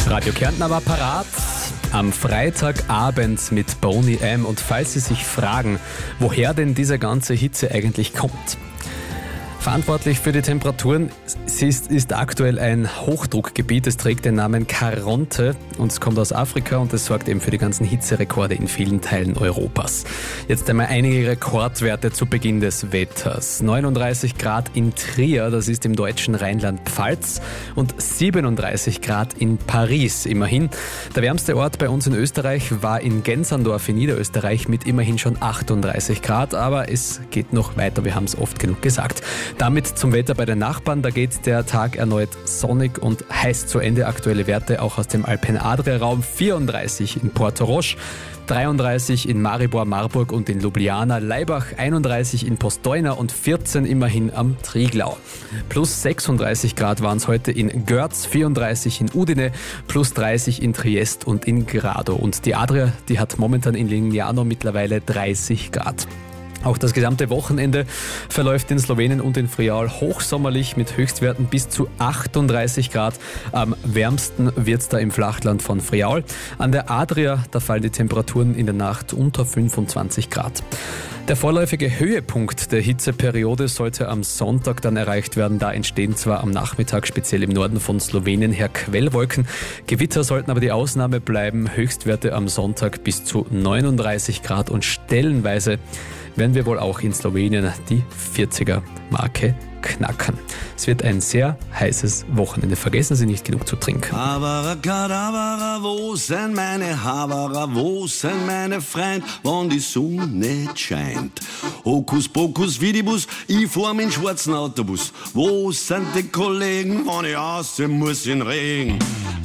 Radio Kärnten war parat am Freitagabend mit Boney M. Und falls Sie sich fragen, woher denn diese ganze Hitze eigentlich kommt. Verantwortlich für die Temperaturen ist aktuell ein Hochdruckgebiet. Es trägt den Namen Caronte und es kommt aus Afrika und es sorgt eben für die ganzen Hitzerekorde in vielen Teilen Europas. Jetzt einmal einige Rekordwerte zu Beginn des Wetters. 39 Grad in Trier, das ist im deutschen Rheinland-Pfalz, und 37 Grad in Paris immerhin. Der wärmste Ort bei uns in Österreich war in Gensandorf in Niederösterreich mit immerhin schon 38 Grad, aber es geht noch weiter, wir haben es oft genug gesagt. Damit zum Wetter bei den Nachbarn, da geht der Tag erneut sonnig und heiß zu Ende. Aktuelle Werte auch aus dem Alpen-Adria-Raum: 34 in Porto Roche, 33 in Maribor, Marburg und in Ljubljana, Laibach 31 in Postojna und 14 immerhin am Triglau. Plus 36 Grad waren es heute in Görz, 34 in Udine, plus 30 in Triest und in Grado. Und die Adria, die hat momentan in Lignano mittlerweile 30 Grad. Auch das gesamte Wochenende verläuft in Slowenien und in Friaul hochsommerlich mit Höchstwerten bis zu 38 Grad. Am wärmsten wird es da im Flachland von Friaul. An der Adria, da fallen die Temperaturen in der Nacht unter 25 Grad. Der vorläufige Höhepunkt der Hitzeperiode sollte am Sonntag dann erreicht werden. Da entstehen zwar am Nachmittag speziell im Norden von Slowenien her Quellwolken. Gewitter sollten aber die Ausnahme bleiben. Höchstwerte am Sonntag bis zu 39 Grad und stellenweise werden wir wohl auch in Slowenien die 40er-Marke knacken. Es wird ein sehr heißes Wochenende. Vergessen Sie nicht, genug zu trinken. Abracadabra, wo sind meine Haberer, wo sind meine Freund, wann die Sonne nicht scheint? Hokus pokus vidibus, ich fahr mit dem schwarzen Autobus. Wo sind die Kollegen, wann ich aussehen muss in Regen?